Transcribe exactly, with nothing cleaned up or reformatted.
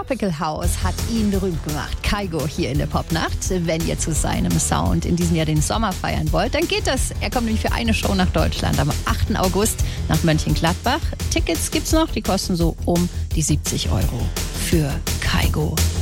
Tropical House hat ihn berühmt gemacht. Kygo hier in der Popnacht. Wenn ihr zu seinem Sound in diesem Jahr den Sommer feiern wollt, dann geht das. Er kommt nämlich für eine Show nach Deutschland am achten August nach Mönchengladbach. Tickets gibt's noch, die kosten so um die siebzig Euro für Kygo.